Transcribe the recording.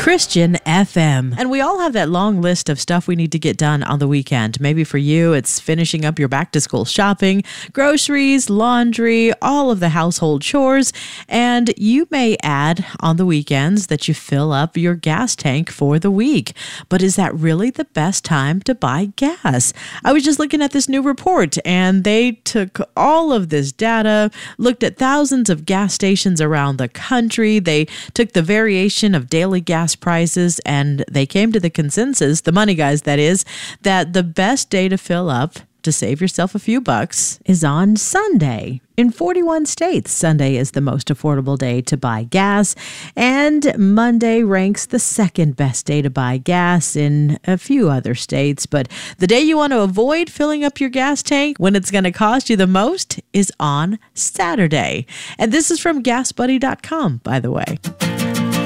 Christian FM. And we all have that long list of stuff we need to get done on the weekend. Maybe for you, it's finishing up your back-to-school shopping, groceries, laundry, all of the household chores. And you may add on the weekends that you fill up your gas tank for the week. But is that really the best time to buy gas? I was just looking at this new report, and they took all of this data, looked at thousands of gas stations around the country. They took the variation of daily gas prices, and they came to the consensus, the money guys that is, that the best day to fill up to save yourself a few bucks is on Sunday. In 41 states, Sunday is the most affordable day to buy gas, and Monday ranks the second best day to buy gas in a few other states. But the day you want to avoid filling up your gas tank when it's going to cost you the most is on Saturday. And this is from GasBuddy.com, by the way.